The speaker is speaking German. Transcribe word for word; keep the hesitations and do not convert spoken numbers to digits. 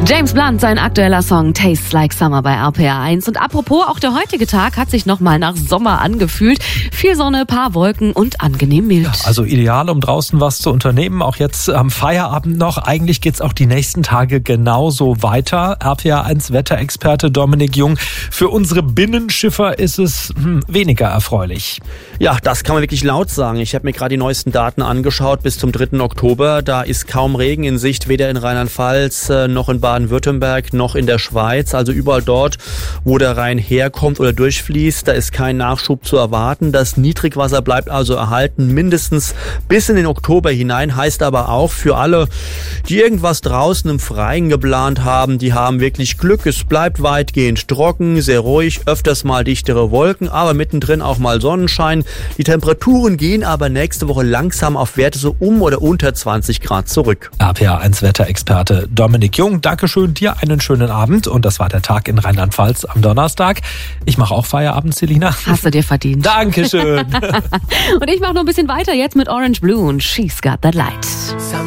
James Blunt, sein aktueller Song Tastes Like Summer bei R P R eins. Und apropos, auch der heutige Tag hat sich nochmal nach Sommer angefühlt. Viel Sonne, paar Wolken und angenehm mild. Ja, also ideal, um draußen was zu unternehmen. Auch jetzt am Feierabend noch. Eigentlich geht's auch die nächsten Tage genauso weiter. R P R eins Wetterexperte Dominik Jung. Für unsere Binnenschiffer ist es hm, weniger erfreulich. Ja, das kann man wirklich laut sagen. Ich habe mir gerade die neuesten Daten angeschaut bis zum dritten Oktober. Da ist kaum Regen in Sicht, weder in Rheinland-Pfalz äh, noch in Baden-Württemberg noch in der Schweiz. Also überall dort, wo der Rhein herkommt oder durchfließt, da ist kein Nachschub zu erwarten. Das Niedrigwasser bleibt also erhalten, mindestens bis in den Oktober hinein. Heißt aber auch für alle, die irgendwas draußen im Freien geplant haben, die haben wirklich Glück. Es bleibt weitgehend trocken, sehr ruhig, öfters mal dichtere Wolken, aber mittendrin auch mal Sonnenschein. Die Temperaturen gehen aber nächste Woche langsam auf Werte so um oder unter zwanzig Grad zurück. R P R eins Wetterexperte Dominik Jung, Dankeschön, dir einen schönen Abend. Und das war der Tag in Rheinland-Pfalz am Donnerstag. Ich mache auch Feierabend, Selina. Hast du dir verdient. Dankeschön. Und ich mache noch ein bisschen weiter jetzt mit Orange Blue und She's Got That Light.